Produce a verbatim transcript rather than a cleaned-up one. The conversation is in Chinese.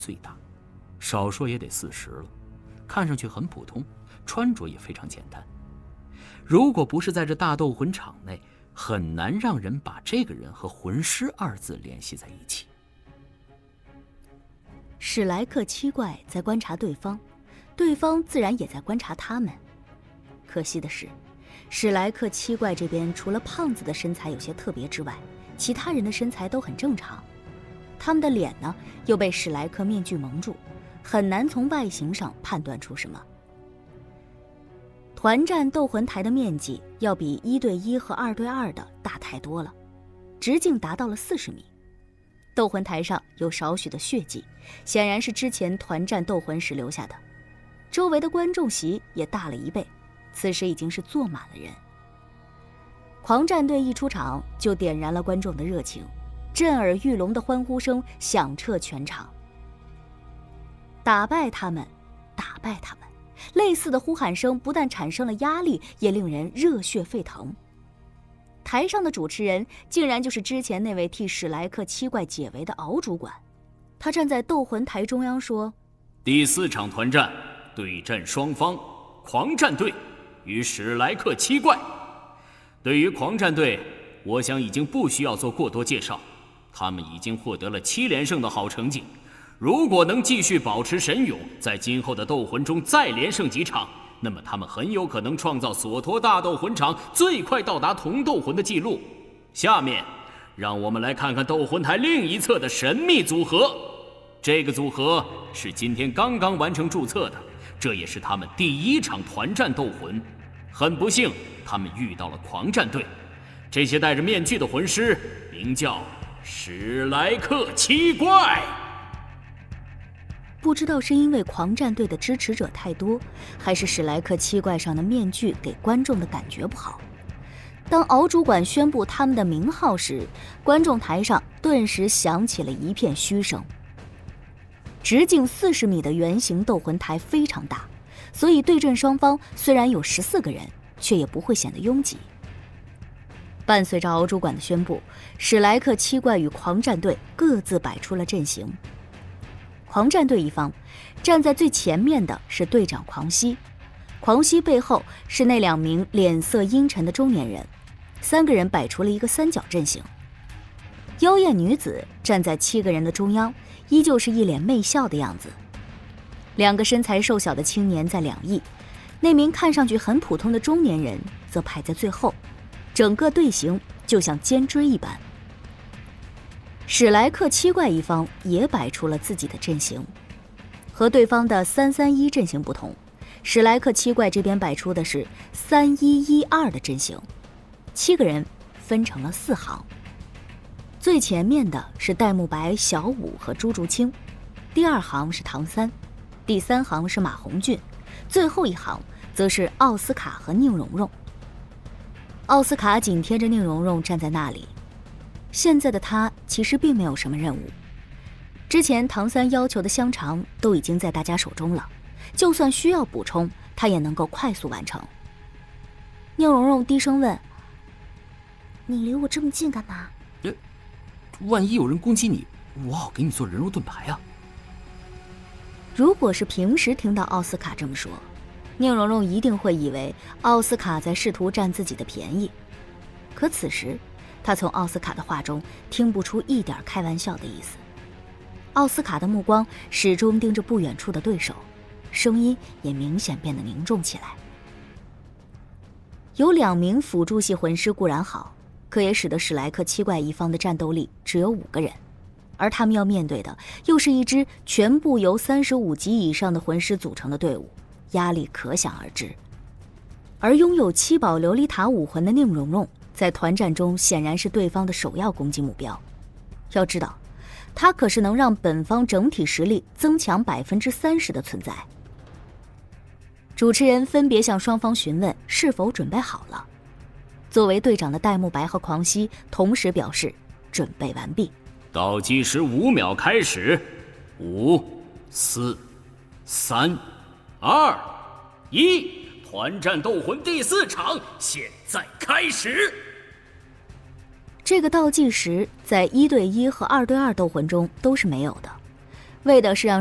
最大，少说也得四十了，看上去很普通，穿着也非常简单。如果不是在这大斗魂场内，很难让人把这个人和魂师二字联系在一起。 史莱克七怪在观察对方，对方自然也在观察他们。可惜的是，史莱克七怪这边除了胖子的身材有些特别之外，其他人的身材都很正常。他们的脸呢，又被史莱克面具蒙住，很难从外形上判断出什么。团战斗魂台的面积要比一对一和二对二的大太多了，直径达到了四十米。斗魂台上有少许的血迹，显然是之前团战斗魂时留下的。周围的观众席也大了一倍，此时已经是坐满了人。狂战队一出场就点燃了观众的热情，震耳欲聋的欢呼声响彻全场。打败他们，打败他们！类似的呼喊声不但产生了压力，也令人热血沸腾。台上的主持人竟然就是之前那位替史莱克七怪解围的敖主管。他站在斗魂台中央说： 第四场团战，对战双方，狂战队与史莱克七怪。对于狂战队，我想已经不需要做过多介绍，他们已经获得了七连胜的好成绩。如果能继续保持神勇，在今后的斗魂中再连胜几场，那么他们很有可能创造索托大斗魂场最快到达同斗魂的记录。下面，让我们来看看斗魂台另一侧的神秘组合。这个组合是今天刚刚完成注册的，这也是他们第一场团战斗魂。很不幸，他们遇到了狂战队。这些戴着面具的魂师名叫史莱克七怪。 不知道是因为狂战队的支持者太多，还是史莱克七怪上的面具给观众的感觉不好。当敖主管宣布他们的名号时，观众台上顿时响起了一片嘘声。直径四十米的圆形斗魂台非常大，所以对阵双方虽然有十四个人，却也不会显得拥挤。伴随着敖主管的宣布，史莱克七怪与狂战队各自摆出了阵型。狂战队一方，站在最前面的是队长狂熙，狂熙背后是那两名脸色阴沉的中年人，三个人摆出了一个三角阵型。妖艳女子站在七个人的中央，依旧是一脸媚笑的样子。两个身材瘦小的青年在两翼，那名看上去很普通的中年人则排在最后，整个队形就像尖锥一般。史莱克七怪一方也摆出了自己的阵型，和对方的三三一阵型不同，史莱克七怪这边摆出的是三一一二的阵型，七个人分成了四行。最前面的是戴沐白、小舞和朱竹清，第二行是唐三，第三行是马红俊，最后一行则是奥斯卡和宁荣荣。奥斯卡紧贴着宁荣荣站在那里。现在的他其实并没有什么任务，之前唐三要求的香肠都已经在大家手中了，就算需要补充，他也能够快速完成。宁荣荣低声问：你离我这么近干嘛？ 呃，万一有人攻击你，我好给你做人肉盾牌啊。 如果是平时听到奥斯卡这么说，宁荣荣一定会以为奥斯卡在试图占自己的便宜，可此时他从奥斯卡的话中听不出一点开玩笑的意思。奥斯卡的目光始终盯着不远处的对手，声音也明显变得凝重起来。有两名辅助系魂师固然好，可也使得史莱克七怪一方的战斗力只有五个人，而他们要面对的又是一支全部由三十五级以上的魂师组成的队伍，压力可想而知。而拥有七宝琉璃塔武魂的宁荣荣在团战中显然是对方的首要攻击目标。要知道，他可是能让本方整体实力增强百分之三十的存在。主持人分别向双方询问是否准备好了。作为队长的戴沐白和狂熙同时表示准备完毕。 倒计时五秒开始，五、四、三、二、一，团战斗魂第四场现在开始。 这个倒计时在一对一和二对二斗魂中都是没有的， 为的是让